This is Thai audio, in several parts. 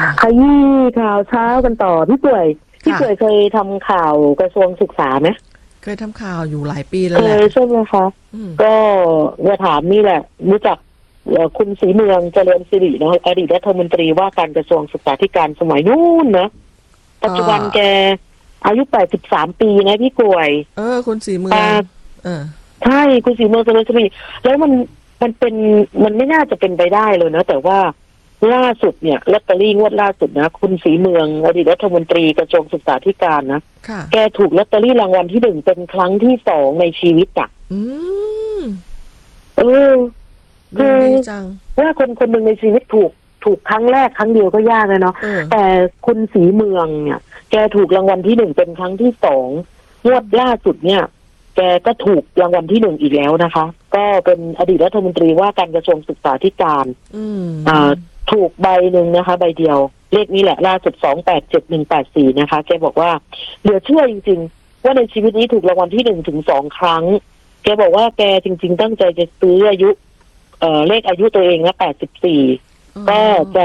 ขยี้ข่าวเช้ากันต่อพี่ป่วยเคยทำข่าวกระทรวงศึกษาไหมเคยทำข่าวอยู่หลายปีแล้วแหละใช่ไหมคะก็จะถามนี่แหละรู้จักคุณศรีเมืองเจริญสิรินะอดีตรัฐมนตรีว่าการกระทรวงศึกษาธิการสมัยนู้นนะปัจจุบันแกอายุ83 ปีนะพี่ป่วยคุณศรีเมืองใช่คุณศรีเมืองเจริญสิริแล้วมันไม่น่าจะเป็นไปได้เลยนะแต่ว่าล่าสุดเนี่ยลอตเตอรี่งวดล่าสุดนะคุณศรีเมืองอดีตรัฐมนตรีกระทรวงศึกษาธิการนะแกถูกลอตเตอรี่รางวัลที่ 1เป็นครั้งที่ 2ในชีวิตอ่ะคือว่าคนหนึ่งในชีวิตถูกครั้งแรกครั้งเดียวก็ยากเลยเนาะแต่คุณศรีเมืองเนี่ยแกถูกรางวัลที่ 1เป็นครั้งที่ 2งวดล่าสุดเนี่ยแกก็ถูกรางวัลที่ 1อีกแล้วนะคะก็เป็นอดีตรัฐมนตรีว่าการกระทรวงศึกษาธิการถูกใบหนึ่งนะคะใบเดียวเลขนี้แหละล่าสุด287184นะคะแกบอกว่าเหลือเชื่อจริงๆว่าในชีวิตนี้ถูกรางวัลที่1ถึง2ครั้งแกบอกว่าแกจริงๆตั้งใจจะซื้ออายุเลขอายุตัวเองนะ84ก็จะ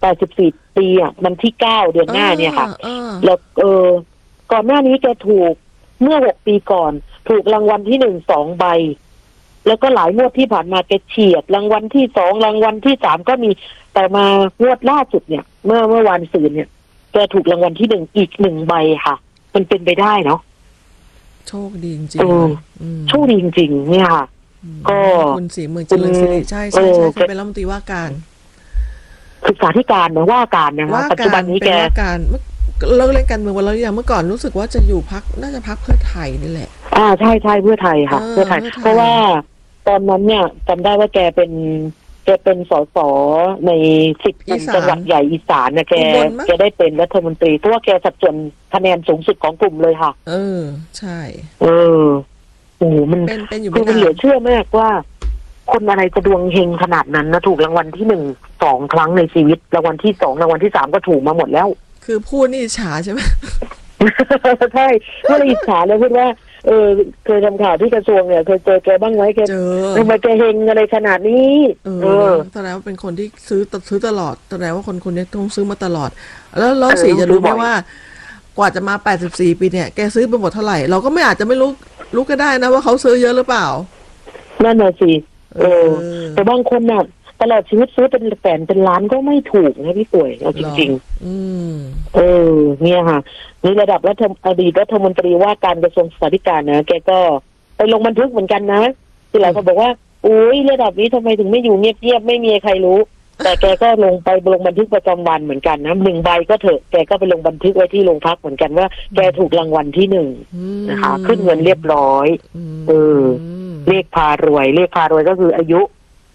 84ปีอ่ะมันที่9เดือนหน้าเนี่ยค่ะแล้วก่อนหน้านี้แกถูกเมื่อ6 ปีก่อนถูกรางวัลที่1 2ใบแล้วก็หลายงวดที่ผ่านมาแกเฉียดรางวัลที่2รางวัลที่3ก็มีแต่มางวดล่าสุดเนี่ยเมื่อวันศุกร์เนี่ยแกถูกรางวัลที่1อีก1ใบค่ะมันเป็นไปได้เนาะโชคดีจริงๆโชคดีจริงๆเนี่ยค่ะก็คุณศรีเมืองเจริญสิริใช่คือเป็นรัฐมนตรีว่าการศึกษาธิการนะว่าการนะคะปัจจุบันนี้แกว่าการเลิกเล่นการเมืองวันแล้วอย่างเมื่อก่อนรู้สึกว่าจะอยู่พรรคน่าจะพรรคเพื่อไทยนี่แหละใช่เพื่อไทยค่ะเพื่อไทยเพราะว่าตอนนั้นเนี่ยจำได้ว่าแกเป็นสสใน10จังหวัดใหญ่อีสานนะแกได้เป็นรัฐมนตรีเพราะว่าแกสัดส่วนคะแนนสูงสุดของกลุ่มเลยค่ะใช่โอ้มันคือมันเหลือเชื่อมากว่าคนอะไรจะดวงเฮงขนาดนั้นนะถูกรางวัลที่1 2ครั้งในชีวิตรางวัลที่2รางวัลที่3ก็ถูกมาหมดแล้วคือพูดนี่อิจฉาใช่ไหมใช่ก็เลยอิจฉาเลยพูดว่าเคยทำข่าวที่กระทรวงเนี่ยเคยเจอแกบ้างไหมแกทำไมแกเฮงอะไรขนาดนี้แสดงว่าเป็นคนที่ซื้อตลอดแสดงว่าคนนี้ต้องซื้อมาตลอดแล้วสีจะรู้ไหมว่ากว่าจะมา84ปีเนี่ยแกซื้อไปหมดเท่าไหร่เราก็ไม่อาจจะไม่รู้ก็ได้นะว่าเขาซื้อเยอะหรือเปล่านั่นน่ะสิแต่บางคนน่ะตลอดชีวิตซื้อเป็นแสนเป็นล้านก็ไม่ถูกนะพี่ป่วยเอาจริงๆเนี่ยค่ะนี่ระดับอดีตรัฐมนตรีว่าการกระทรวงศึกษาธิการนะแกก็ไปลงบันทึกเหมือนกันนะที่หลายคนบอกว่าอุ้ยระดับนี้ทำไมถึงไม่อยู่เงียบๆไม่มีใครรู้แต่แกก็ลงบันทึกประจำวันเหมือนกันนะ1ใบก็เถอะแกก็ไปลงบันทึกไว้ที่โรงพักเหมือนกันว่าแกถูกรางวัลที่1นะคะขึ้นเงินเรียบร้อยเลขพารวยก็คืออายุ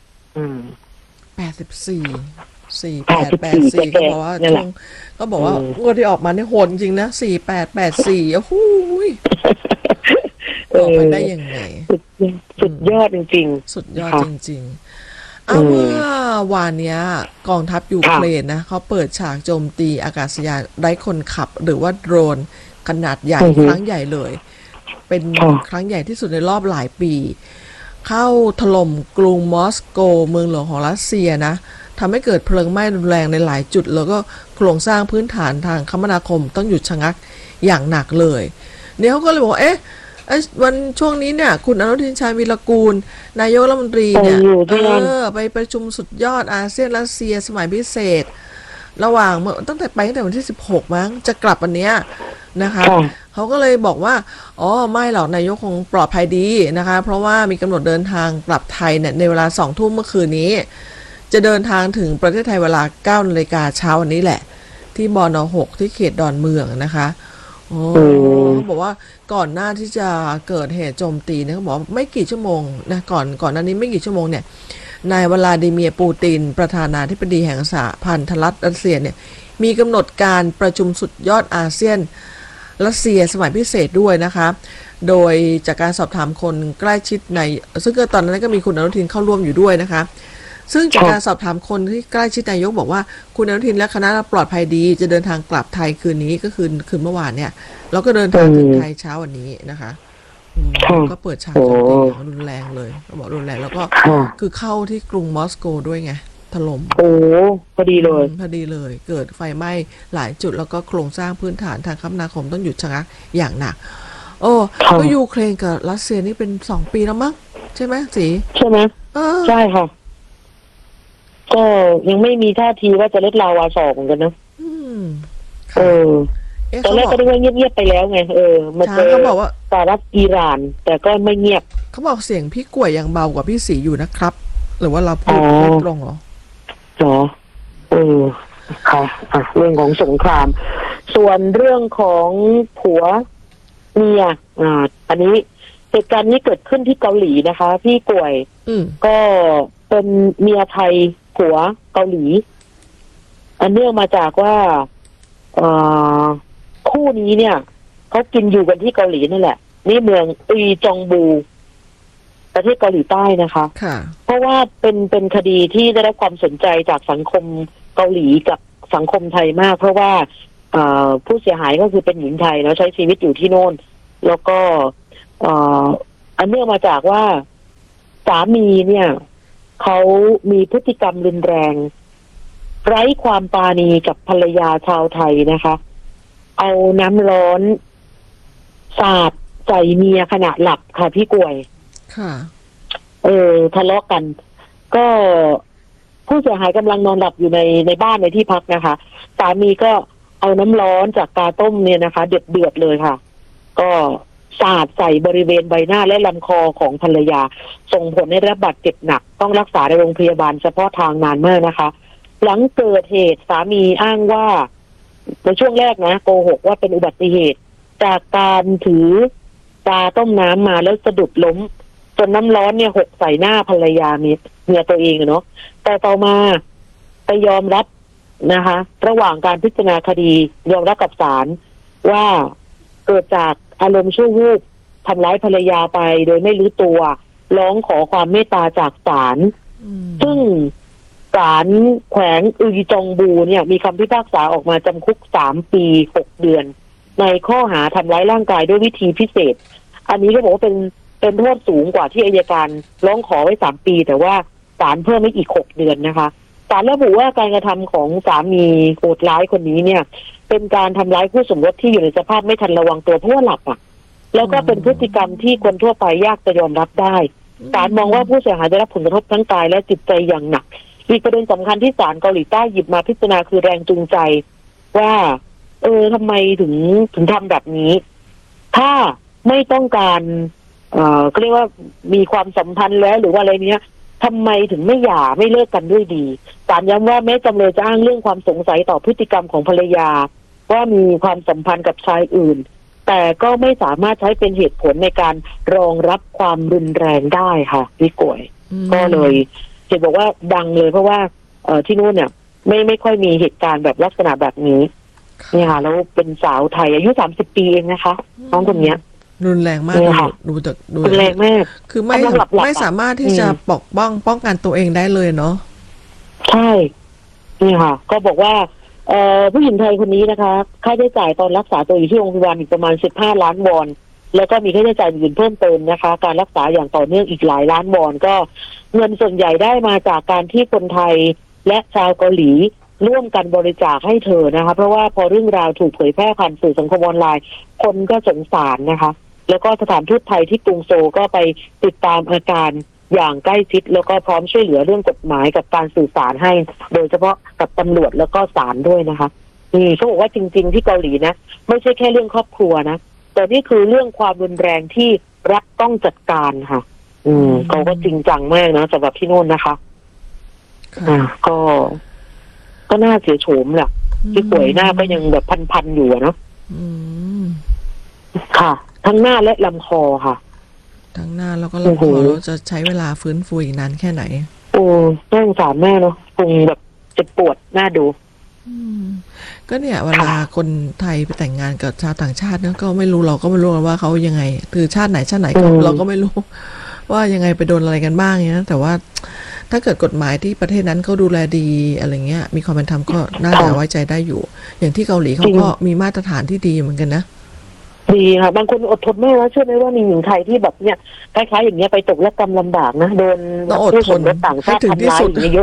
84ก็บอกว่างวดที่ออกมาเนี่ยโหดจริงนะ4884โอ้โหออกไปได้ยังไงสุดยอดจริงๆสุดยอดจริงๆเมื่อวานนี้กองทัพยูเครนนะเขาเปิดฉากโจมตีอากาศยานไร้คนขับหรือว่าโดรนขนาดใหญ่ครั้งใหญ่เลยเป็นครั้งใหญ่ที่สุดในรอบหลายปีเข้าถล่มกรุงมอสโกเมืองหลวงของรัสเซียนะทำให้เกิดเพลิงไหม้รุนแรงในหลายจุดแล้วก็โครงสร้างพื้นฐานทางคมนาคมต้องหยุดชะงักอย่างหนักเลยเนี่ยเขาก็เลยบอกวันช่วงนี้เนี่ยคุณอนุทินชาญวีรกูลนายกรัฐมนตรีเนี่ยไปประชุมสุดยอดอาเซียนรัสเซียสมัยพิเศษระหว่างตั้งแต่วันที่16มั้งจะกลับวันนี้นะคะเขาก็เลยบอกว่าไม่หรอกนายกคงปลอดภัยดีนะคะเพราะว่ามีกำหนดเดินทางกลับไทยเนี่ยในเวลา 20:00 น.เมื่อคืนนี้จะเดินทางถึงประเทศไทยเวลา 9:00 น.เช้าวันนี้แหละที่บน.6ที่เขตดอนเมืองนะคะเขาบอกว่าก่อนหน้าที่จะเกิดเหตุโจมตีเนี่ยเขาบอกไม่กี่ชั่วโมงนะก่อนหน้านี้ไม่กี่ชั่วโมงเนี่ยนายวลาดิเมียร์ปูตินประธานาธิบดีแห่งสหพันธรัฐรัสเซียเนี่ยมีกำหนดการประชุมสุดยอดอาเซียนรัสเซียสมัยพิเศษด้วยนะคะโดยจากการสอบถามคนใกล้ชิดในซึ่งตอนนั้นก็มีคุณอนุทินเข้าร่วมอยู่ด้วยนะคะซึ่งจากการสอบถามคนที่ใกล้ชิดนายกบอกว่าคุณอนุทินและคณะปลอดภัยดีจะเดินทางกลับไทยคืนนี้ก็คืนเมื่อวานเนี่ยแล้วก็เดินทางถึงไทยเช้าวันนี้นะคะก็เปิดฉากโจมตีอย่างรุนแรงเลยเขาบอกรุนแรงแล้วก็คือเข้าที่กรุงมอสโกด้วยไงถล่มโอ้พอดีเลยพอดีเลยเกิดไฟไหม้หลายจุดแล้วก็โครงสร้างพื้นฐานทางคมนาคมต้องหยุดชะงักอย่างหนักโอ้ก็ยูเครนกับรัสเซียนี่เป็น2 ปีแล้วมั้งใช่ไหมสีใช่ไหมใช่ค่ะก็ยังไม่มีท่าทีว่าจะลดลาวาสอกเหมือนกันนะตอนแรกก็ได้ว่าเงียบๆไปแล้วไงมาเจอเขาบอกว่าสหรัฐอิหร่านแต่ก็ไม่เงียบเขาบอกเสียงพี่กล้วยยังเบากว่าพี่สีอยู่นะครับหรือว่าเราพูดไม่ตรงหรอค่ะเรื่องของสงครามส่วนเรื่องของผัวเมียอันนี้เหตุการณ์นี้เกิดขึ้นที่เกาหลีนะคะพี่กล้วยก็เป็นเมียไทยผัวเกาหลีอันเนื่องมาจากว่าคู่นี้เนี่ยเขากินอยู่กันที่เกาหลีนั่นแหละนี่เมืองอุยจองบูประเทศเกาหลีใต้นะคะเพราะว่าเป็นคดีที่ได้รับความสนใจจากสังคมเกาหลีกับสังคมไทยมากเพราะว่าผู้เสียหายก็คือเป็นหญิงไทยแล้วใช้ชีวิตอยู่ที่โน่นแล้วก็อันเนื่องมาจากว่าสามีเนี่ยเขามีพฤติกรรมรุนแรงไร้ความปราณีกับภรรยาชาวไทยนะคะเอาน้ำร้อนสาดใส่เมียขณะหลับค่ะพี่กล้วยค่ะทะเลาะกันก็ผู้เสียหายกำลังนอนหลับอยู่ในบ้านในที่พักนะคะสามีก็เอาน้ำร้อนจากกาต้มเนี่ยนะคะเดือดเลยค่ะก็สาดใส่บริเวณใบหน้าและลำคอของภรรยาส่งผลให้ได้รับบาดเจ็บหนักต้องรักษาในโรงพยาบาลเฉพาะทางนานมากนะคะหลังเกิดเหตุสามีอ้างว่าในช่วงแรกนะโกหกว่าเป็นอุบัติเหตุจากการถือกาต้มน้ำมาแล้วสะดุดล้มจนน้ำร้อนเนี่ยหกใส่หน้าภรรยาเมียตัวเองเนาะแต่ต่อมาไปยอมรับนะคะระหว่างการพิจารณาคดียอมรับกับศาลว่าเกิดจากอารมณ์ชั่ววูบทำร้ายภรรยาไปโดยไม่รู้ตัวร้องขอความเมตตาจากศาลซึ่งศาลแขวงอุยจองบูเนี่ยมีคำพิพากษาออกมาจำคุก3 ปี 6 เดือนในข้อหาทำร้ายร่างกายด้วยวิธีพิเศษอันนี้ก็บอกว่าเป็นโทษสูงกว่าที่อัยการร้องขอไว้3 ปีแต่ว่าศาลเพิ่มไม่อีก6 เดือนนะคะศาลระบุว่าการกระทำของสามีโหดร้ายคนนี้เนี่ยเป็นการทำร้ายคู่สมรสที่อยู่ในสภาพไม่ทันระวังตัวเพราะว่าหลับแล้วก็เป็นพฤติกรรมที่คนทั่วไปยากจะยอมรับได้ศาลมองว่าผู้เสียหายได้รับผลกระทบทั้งกายและจิตใจอย่างหนักอีกประเด็นสำคัญที่ศาลเกาหลีใต้หยิบมาพิจารณาคือแรงจูงใจว่าทำไมถึงทำแบบนี้ถ้าไม่ต้องการก็เรียกว่ามีความสัมพันธ์แล้วหรือว่าอะไรเนี้ยทำไมถึงไม่หย่าไม่เลิกกันด้วยดีศาลย้ำว่าแม้จำเลยจะอ้างเรื่องความสงสัยต่อพฤติกรรมของภรรยาว่ามีความสัมพันธ์กับชายอื่นแต่ก็ไม่สามารถใช้เป็นเหตุผลในการรองรับความรุนแรงได้ค่ะพี่กล้วยก็เลยเห็นบอกว่าดังเลยเพราะว่าที่นู่นเนี่ยไม่ค่อยมีเหตุการณ์แบบลักษณะแบบนี้นี่ค่ะแล้วเป็นสาวไทยอายุ30 ปีเองนะคะน้องคนนี้รุนแรงมากดูรุนแรงมากคือไม่สามารถที่จะป้องกันตัวเองได้เลยเนาะใช่นี่ค่ะก็บอกว่าผู้หญิงไทยคนนี้นะคะค่าใช้จ่ายตอนรักษาตัวอยู่ที่โรงพยาบาลอีกประมาณ15 ล้านวอนแล้วก็มีค่าใช้จ่ายอื่นเพิ่มเติมนะคะการรักษาอย่างต่อเนื่องอีกหลายล้านวอนก็เงินส่วนใหญ่ได้มาจากการที่คนไทยและชาวเกาหลีร่วมกันบริจาคให้เธอนะคะเพราะว่าพอเรื่องราวถูกเผยแพร่ผ่านสื่อสังคมออนไลน์คนก็สงสารนะคะแล้วก็สถานทูตไทยที่กรุงโซลก็ไปติดตามอาการอย่างใกล้ชิดแล้วก็พร้อมช่วยเหลือเรื่องกฎหมายกับการสื่อสารให้โดยเฉพาะกับตำรวจแล้วก็ศาลด้วยนะคะเขาบอกว่าจริงๆที่เกาหลีนะไม่ใช่แค่เรื่องครอบครัวนะแต่นี่คือเรื่องความรุนแรงที่รัฐต้องจัดการค่ะเขาก็จริงจังมากนะสำหรับที่โน่นนะคะก็น่าเสียโฉมแหละที่ป่วยหน้าก็ยังแบบพันอยู่เนาะค่ะทั้งหน้าและลำคอค่ะทั้งหน้าแล้วก็ลำคอเราจะใช้เวลาฟื้นฟูอีกนานแค่ไหนน่าสงสารแม่เนาะคงแบบเจ็บปวดหน้าดูก็เนี่ยเวลาคนไทยไปแต่งงานกับชาวต่างชาติเนี่ยก็ไม่รู้เราก็ไม่รู้ว่าเขายังไงคือชาติไหนเราก็ไม่รู้ว่ายังไงไปโดนอะไรกันบ้างเนี่ยแต่ว่าถ้าเกิดกฎหมายที่ประเทศนั้นเขาดูแลดีอะไรเงี้ยมีความเป็นธรรมก็น่าจะไว้ใจได้อยู่อย่างที่เกาหลีเขาก็มีมาตรฐานที่ดีเหมือนกันนะดีค่ะบางคนอดทนไม่ว่าเชื่อไหมว่ามีหญิงไทยที่แบบเนี่ยคล้ายๆอย่างเงี้ยไปตกและกรรมลำบากนะโดนผู้คนต่างชาติทำร้ายอย่างเยอะนะ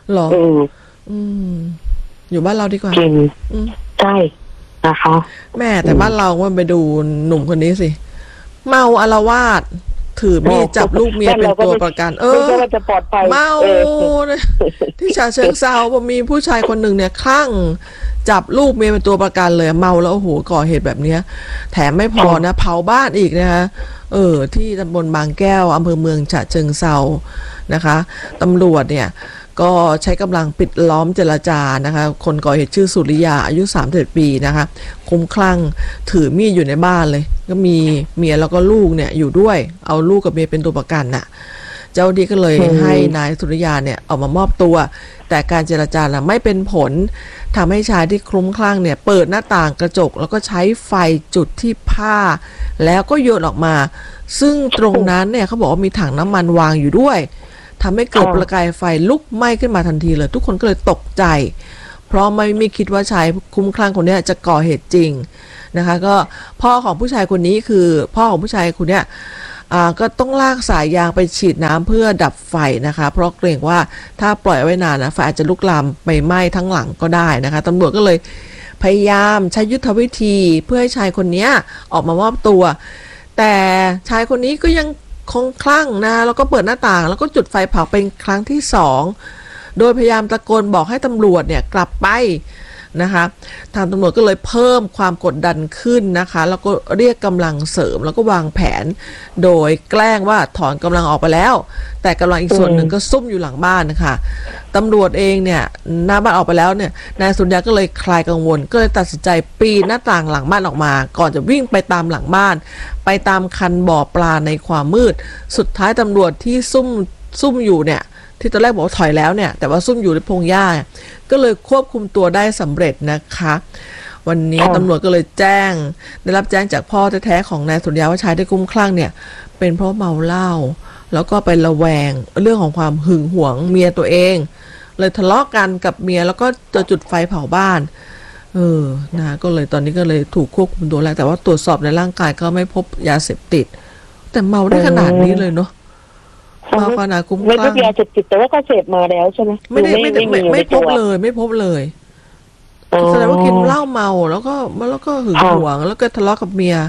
หรออยู่บ้านเราดีกว่าจริงใช่นะคะแม่แต่บ้านเราว่าไปดูหนุ่มคนนี้สิเมาอาละวาดถือมีดจับลูกเมียเป็นตัวประกันจะปลอดภัยเมาที่ฉะเชิงเทราพอมีผู้ชายคนหนึ่งเนี่ยคลั่งจับลูกเมียเป็นตัวประกันเลยเมาแล้วโอ้โหก่อเหตุแบบนี้แถมไม่พอนะเผาบ้านอีกนะคะที่ตำบลบางแก้วอำเภอเมืองฉะเชิงเทรานะคะตำรวจเนี่ยก็ใช้กำลังปิดล้อมเจรจานะคะคนก่อเหตุชื่อสุริยาอายุ31 ปีนะคะคุ้มคลั่งถือมีดอยู่ในบ้านเลยก็มีเมียแล้วก็ลูกเนี่ยอยู่ด้วยเอาลูกกับเมียเป็นตัวประกันน่ะเจ้าดีก็เลยให้นายสุริยาเนี่ยออกมามอบตัวแต่การเจรจาไม่เป็นผลทำให้ชายที่คลุ้มคลั่งเนี่ยเปิดหน้าต่างกระจกแล้วก็ใช้ไฟจุดที่ผ้าแล้วก็โยนออกมาซึ่งตรงนั้นเนี่ยเขาบอกว่ามีถังน้ำมันวางอยู่ด้วยทำให้เกิดประกายไฟลุกไหม้ขึ้นมาทันทีเลยทุกคนก็เลยตกใจเพราะไม่คิดว่าชายคุ้มคลั่งคนนี้จะก่อเหตุจริงนะคะก็พ่อของผู้ชายคนนี้คือพ่อของผู้ชายคนนี้ก็ต้องลากสายยางไปฉีดน้ำเพื่อดับไฟนะคะเพราะเกรงว่าถ้าปล่อยไว้นานนะไฟอาจจะลุกลามไปไหม้ทั้งหลังก็ได้นะคะตำรวจก็เลยพยายามใช้ยุทธวิธีเพื่อให้ชายคนนี้ออกมามอบตัวแต่ชายคนนี้ก็ยังคงคลั่งนะแล้วก็เปิดหน้าต่างแล้วก็จุดไฟเผาเป็นครั้งที่2โดยพยายามตะโกนบอกให้ตำรวจเนี่ยกลับไปนะคะทางตำรวจก็เลยเพิ่มความกดดันขึ้นนะคะแล้วก็เรียกกำลังเสริมแล้วก็วางแผนโดยแกล้งว่าถอนกำลังออกไปแล้วแต่กำลังอีกส่วนหนึ่งก็ซุ่มอยู่หลังบ้านนะคะตำรวจเองเนี่ยหน้าบ้านออกไปแล้วเนี่ยนายสุริยะก็เลยคลายกังวลก็เลยตัดสินใจปีนหน้าต่างหลังบ้านออกมาก่อนจะวิ่งไปตามหลังบ้านไปตามคันบ่อปลาในความมืดสุดท้ายตำรวจที่ซุ่มอยู่เนี่ยที่ตอนแรกบอกว่าถอยแล้วเนี่ยแต่ว่าซุ่มอยู่ในพงหญ้าก็เลยควบคุมตัวได้สำเร็จนะคะวันนี้ตำรวจก็เลยได้รับแจ้งจากพ่อแท้ๆของนายสุริยะว่าชายที่คุ้มคลั่งเนี่ยเป็นเพราะเมาเหล้าแล้วก็ไประแวงเรื่องของความหึงหวงเมียตัวเองเลยทะเลาะกันกับเมียแล้วก็จะจุดไฟเผาบ้านนะก็เลยตอนนี้ก็เลยถูกควบคุมตัวแล้วแต่ว่าตรวจสอบในร่างกายก็ไม่พบยาเสพติดแต่เมาได้ขนาดนี้เลยเนาะเมาขนาดคุ้มคลั่งไม่พบยาเสพติดแต่ว่าก็เสพมาแล้วใช่ไหมไม่พบเลยแสดงว่ากินเหล้าเมาแล้วก็หึงหวงแล้วก็ทะเลาะกับเมีย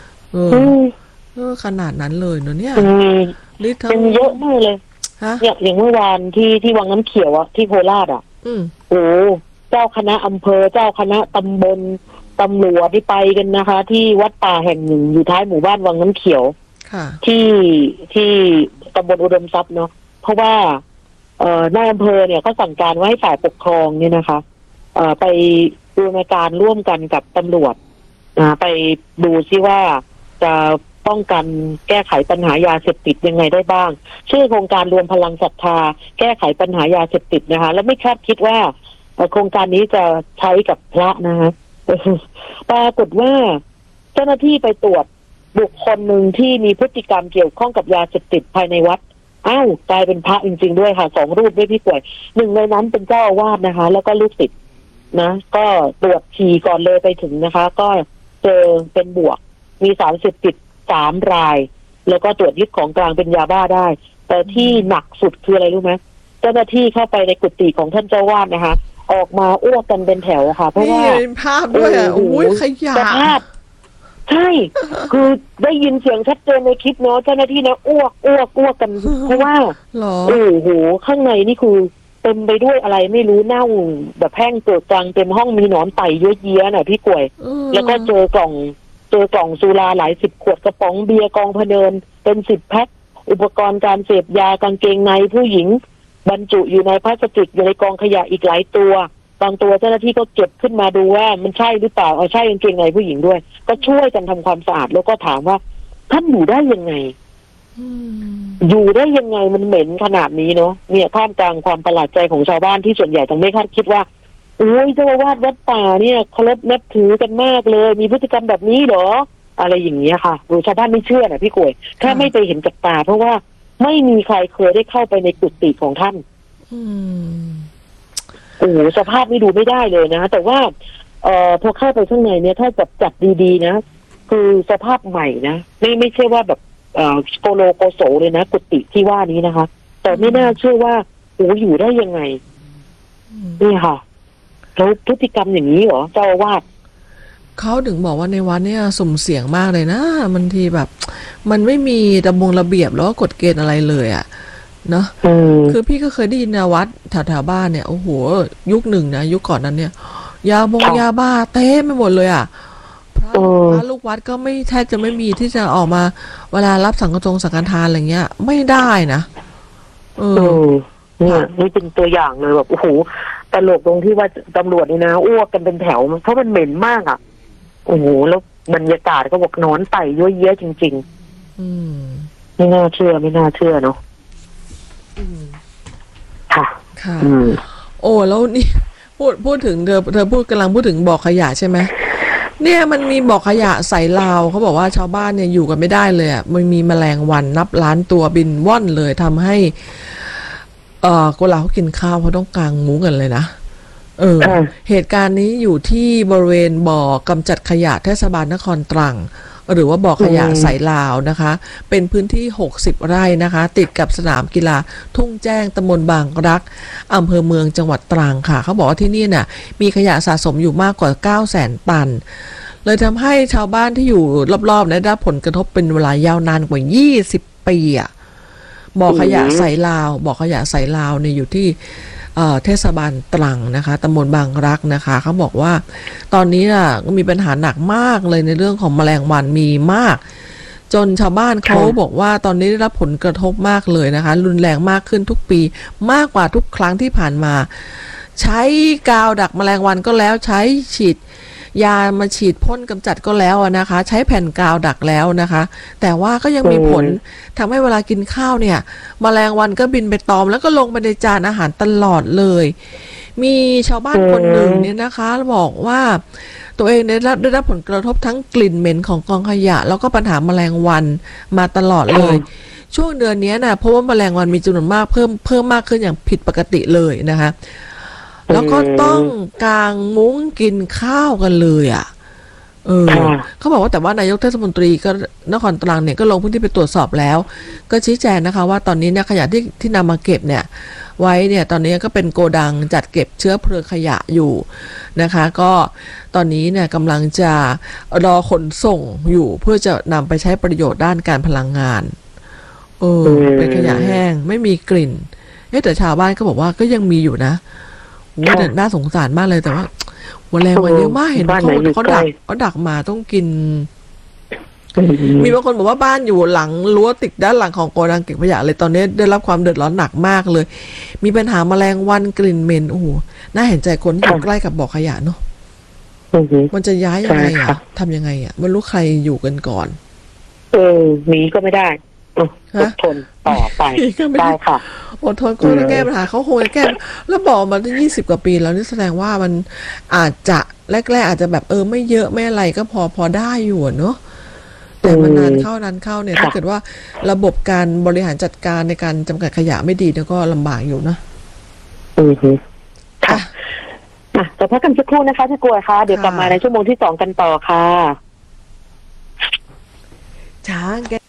ขนาดนั้นเลยเนาะเนี่ยเป็นเยอะมากเลยอย่างเมื่อวานที่วังน้ำเขียวอะที่โคราชอะโอ้เจ้าคณะอำเภอเจ้าคณะตำบลตำรวจที่ไปกันนะคะที่วัดป่าแห่งหนึ่งอยู่ท้ายหมู่บ้านวังน้ำเขียวที่ตำบลอุดมทรัพย์เนาะเพราะว่านายอำเภอเนี่ยก็สั่งการว่าให้ฝ่ายปกครองเนี่ยนะคะไปดูในการร่วมกันกับตำรวจไปดูซิว่าจะป้องกันแก้ไขปัญหายาเสพติดยังไงได้บ้างชื่อโครงการรวมพลังศรัทธาแก้ไขปัญหายาเสพติดนะคะแล้วไม่คาดคิดว่าโครงการนี้จะใช้กับพระนะคะปรากฏว่าเจ้าหน้าที่ไปตรวจบุคคลหนึ่งที่มีพฤติกรรมเกี่ยวข้องกับยาเสพติดภายในวัดกลายเป็นพระจริงๆด้วยค่ะ2 รูปด้วยพี่ป่วยหนึ่งในนั้นเป็นเจ้าอาวาสนะคะแล้วก็ลูกศิษย์นะก็ตรวจฉี่ก่อนเลยไปถึงนะคะก็เจอเป็นบวกมีสารเสพติด3 รายแล้วก็ตรวจยึดของกลางเป็นยาบ้าได้แต่ที่หนักสุดคืออะไรรู้ไหมเจ้าหน้าที่เข้าไปในกุฏิของท่านเจ้าวาดนะคะออกมาอ้วกกันเป็นแถวค่ะเพราะว่าภาพด้วยโอ้ยขยะภาพใช่คือได้ยินเสียงชัดเจนในคลิปเนาะเจ้าหน้าที่นะอ้วกกันเพราะว่าโอ้โหข้างในนี่คือเต็มไปด้วยอะไรไม่รู้เน่าแบบแห้งเกิดกลางเต็มห้องมีหนอนไต่เยอะแยะน่ะพี่กล้วยแล้วก็เจอกล่องสุราหลาย10 ขวดกระป๋องเบียร์กองพะเนินเป็น10 แพ็คอุปกรณ์การเสพยากางเกงในผู้หญิงบรรจุอยู่ในพลาสติกอยู่ในกองขยะอีกหลายตัวบางตัวเจ้าหน้าที่ก็เก็บขึ้นมาดูว่ามันใช่หรือเปล่าใช่กางเกงในผู้หญิงด้วยก็ช่วยกันทำความสะอาดแล้วก็ถามว่าท่านอยู่ได้ยังไงอยู่ได้ยังไงมันเหม็นขนาดนี้เนาะเนี่ยท่ามกลางความประหลาดใจของชาวบ้านที่ส่วนใหญ่ต้องไม่คาดคิดว่าโอ้ยเจ้าอาวาสวัดป่าเนี่ยเคารพนับถือกันมากเลยมีพฤติกรรมแบบนี้เหรออะไรอย่างเงี้ยค่ะชาวบ้านไม่เชื่อนะพี่กล้วยถ้าไม่ไปเห็นกับตาเพราะว่าไม่มีใครเคยได้เข้าไปในกุฏิของท่านโอ้โหสภาพนี่ดูไม่ได้เลยนะแต่ว่าพอเข้าไปข้างในเนี่ยถ้าจัดดีๆนะคือสภาพใหม่นะไม่ใช่ว่าแบบโกโลโกโสเลยนะกุฏิที่ว่านี้นะคะแต่ไม่น่าเชื่อว่าโอ้อยู่ได้ยังไงนี่ค่ะแล้วพฤติกรรมอย่างนี้เหรอเจ้าอาวาสเขาถึงบอกว่าในวัดเนี่ยสุ่มเสี่ยงมากเลยนะบางทีแบบ มันไม่มีระเบียบแล้วก็กฎเกณฑ์อะไรเลยอ่ะเนาะคือพี่ก็เคยได้ยินนะวัดแถวๆบ้านเนี่ยโอ้โหยุคหนึ่งนะยุคก่อนนั้นเนี่ยยาบ้าเต็มไปหมดเลยอ่ะพระลูกวัดก็ไม่แทบจะไม่มีที่จะออกมาเวลารับสังฆทานอะไรเงี้ยไม่ได้นะเนี่ยนี่เป็นตัวอย่างเลยแบบโอ้โหตลกตรงที่ว่าตำรวจนี่นะอ้วกกันเป็นแถวเพราะมันเหม็นมากอ่ะโอ้โหแล้วบรรยากาศก็บอกนอนไต่ยั่วเยะจริงๆไม่น่าเชื่อเนาะค่ะโอ้แล้วนี่พูดถึงเธอกำลังพูดถึงบ่อขยะใช่ไหมเนี่ยมันมีบ่อขยะใส่ราวเขาบอกว่าชาวบ้านเนี่ยอยู่กันไม่ได้เลยอ่ะมันมีแมลงวันนับล้านตัวบินว่อนเลยทำให้เวลาเขากินข้าวเขาต้องกางมุ้งกันเลยนะเหตุการณ์นี้อยู่ที่บริเวณบ่อกำจัดขยะเทศบาลนครตรังหรือว่าบ่อขยะใสลาวนะคะเป็นพื้นที่60ไร่นะคะติดกับสนามกีฬาทุ่งแจ้งตำบลบางรักอำเภอเมืองจังหวัดตรังค่ะเขาบอกว่าที่นี่น่ะมีขยะสะสมอยู่มากกว่า 900,000 ตันเลยทำให้ชาวบ้านที่อยู่รอบๆได้รับผลกระทบเป็นเวลายาวนานกว่า20 ปีอ่ะบ่อขยะใสลาวเนี่ยอยู่ที่เทศบาลตรังนะคะตำบลบางรักนะคะเขาบอกว่าตอนนี้น่ะมีปัญหาหนักมากเลยในเรื่องของแมลงวันมีมากจนชาวบ้านเขาบอกว่าตอนนี้ได้รับผลกระทบมากเลยนะคะรุนแรงมากขึ้นทุกปีมากกว่าทุกครั้งที่ผ่านมาใช้กาวดักแมลงวันก็แล้วใช้ฉีดยามาฉีดพ่นกำจัดก็แล้วนะคะใช้แผ่นกาวดักแล้วนะคะแต่ว่าก็ยังมีผลทำให้เวลากินข้าวเนี่ยแมลงวันก็บินไปตอมแล้วก็ลงไปในจานอาหารตลอดเลยมีชาวบ้านคนหนึ่งเนี่ยนะคะบอกว่าตัวเองได้รับผลกระทบทั้งกลิ่นเหม็นของกองขยะแล้วก็ปัญหาแมลงวันมาตลอดเลยช่วงเดือนนี้นะเพราะว่าแมลงวันมีจำนวนมากเพิ่มมากขึ้นอย่างผิดปกติเลยนะคะแล้วก็ต้องกางมุ้งกินข้าวกันเลยอ่ะเขาบอกว่าแต่ว่านายกเทศมนตรีก็นครตรังเนี่ยก็ลงพื้นที่ไปตรวจสอบแล้วก็ชี้แจงนะคะว่าตอนนี้เนี่ยขยะที่นำมาเก็บเนี่ยไว้เนี่ยตอนนี้ก็เป็นโกดังจัดเก็บเชื้อเพลิงขยะอยู่นะคะก็ตอนนี้เนี่ยกำลังจะรอขนส่งอยู่เพื่อจะนำไปใช้ประโยชน์ด้านการพลังงานเป็นขยะแห้งไม่มีกลิ่นแต่ชาวบ้านก็บอกว่าก็ยังมีอยู่นะว่าน่าสงสารมากเลยแต่ว่าแมลงวันเยอะมากเห็นเขาดักมาต้องกินมีบางคนบอกว่าบ้านอยู่หลังรั้วติดด้านหลังของโกดังเก็บขยะเลยตอนนี้ได้รับความเดือดร้อนหนักมากเลยมีปัญหาแมลงวันกลิ่นเหม็นโอ้โหน่าเห็นใจคนที่อยู่ใกล้กับบ่อขยะเนาะมันจะย้ายยังไงอ่ะทำยังไงอ่ะไม่รู้ใครอยู่กันก่อนหนีก็ไม่ได้อดทนต่อไปได้ค่ะอดทนก็จะแก้ปัญหาเขาคงจะแก้แล้วบอกมาตั้ง20 กว่าปีแล้วนี่แสดงว่ามันอาจจะแรกๆอาจจะแบบไม่เยอะไม่อะไรก็พอได้อยู่เนาะแต่มันนานเข้าเนี่ยถ้าเกิดว่าระบบการบริหารจัดการในการจำกัดขยะไม่ดีเนี่ยก็ลำบากอยู่นะค่ะจะพักกันสักครู่นะคะพี่กล้วยค่ะเดี๋ยวกลับมาในชั่วโมงที่2กันต่อค่ะช้างแก